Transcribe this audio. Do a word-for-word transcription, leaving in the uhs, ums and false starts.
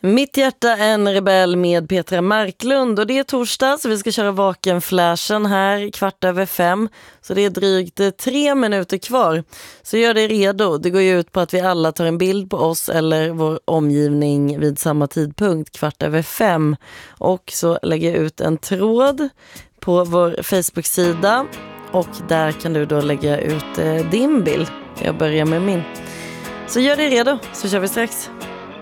Mitt hjärta en rebell med Petra Marklund, och det är torsdag så vi ska köra vakenflashen här kvart över fem, så det är drygt tre minuter kvar, så gör dig redo. Det går ju ut på att vi alla tar en bild på oss eller vår omgivning vid samma tidpunkt kvart över fem, och så lägger jag ut en tråd på vår Facebook-sida och där kan du då lägga ut eh, din bild. Jag börjar med min, så gör dig redo så kör vi strax.